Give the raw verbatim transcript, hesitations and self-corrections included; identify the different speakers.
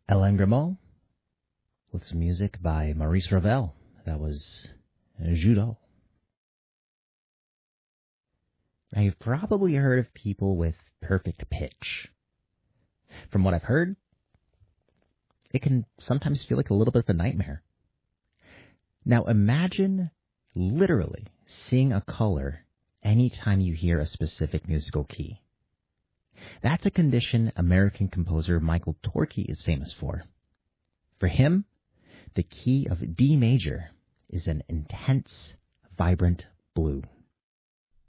Speaker 1: Alain Grimaud with some music by Maurice Ravel. That was Judo. Now, you've probably heard of people with perfect pitch. From what I've heard, it can sometimes feel like a little bit of a nightmare. Now, imagine literally seeing a color anytime you hear a specific musical key. That's a condition American composer Michael Torke is famous for. For him, the key of D major is an intense, vibrant blue.